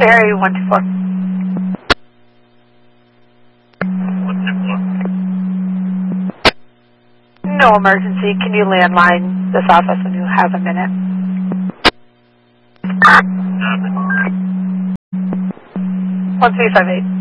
Area 124. 124. No emergency. Can you landline this office when you have a minute? 1358.